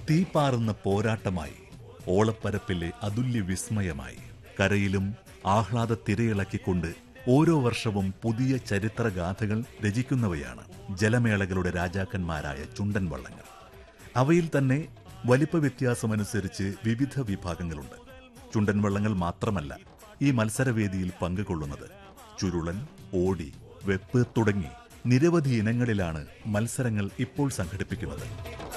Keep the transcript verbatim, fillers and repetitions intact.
തീപാറുന്ന പോരാട്ടമായി, ഓളപ്പരപ്പിലെ അതുല്യ വിസ്മയമായി, കരയിലും ആഹ്ലാദ തിരയിളക്കിക്കൊണ്ട് ഓരോ വർഷവും പുതിയ ചരിത്രഗാഥകൾ രചിക്കുന്നവയാണ് ജലമേളകളുടെ രാജാക്കന്മാരായ ചുണ്ടൻ വള്ളങ്ങൾ. അവയിൽ തന്നെ വലിപ്പ വ്യത്യാസമനുസരിച്ച് വിവിധ വിഭാഗങ്ങളുണ്ട്. ചുണ്ടൻ വള്ളങ്ങൾ മാത്രമല്ല ഈ മത്സരവേദിയിൽ പങ്കുകൊള്ളുന്നത്. ചുരുളൻ, ഓടി, വെപ്പ് തുടങ്ങി നിരവധി ഇനങ്ങളിലാണ് മത്സരങ്ങൾ ഇപ്പോൾ സംഘടിപ്പിക്കുന്നത്.